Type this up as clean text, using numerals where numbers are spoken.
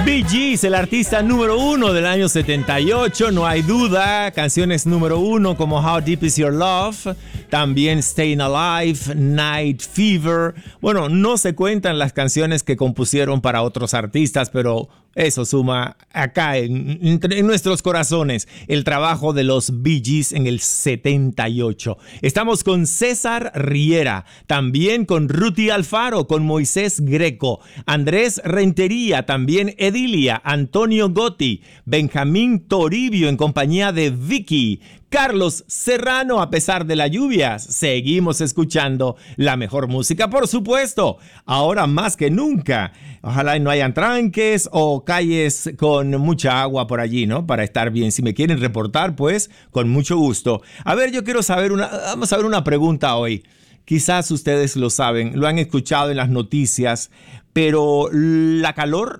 Bee Gees, el artista número uno del año 78, no hay duda. Canciones número uno como How Deep Is Your Love, también Staying Alive, Night Fever. Bueno, no se cuentan las canciones que compusieron para otros artistas, pero eso suma acá en nuestros corazones el trabajo de los Bee Gees en el 78. Estamos con César Riera, también con Ruti Alfaro, con Moisés Greco, Andrés Rentería, también Edilia, Antonio Gotti, Benjamín Toribio en compañía de Vicky, Carlos Serrano. A pesar de las lluvias, seguimos escuchando la mejor música, por supuesto, ahora más que nunca. Ojalá no hayan tranques o calles con mucha agua por allí, ¿no? Para estar bien. Si me quieren reportar, pues, con mucho gusto. A ver, yo quiero saber vamos a ver una pregunta hoy. Quizás ustedes lo saben, lo han escuchado en las noticias, pero la calor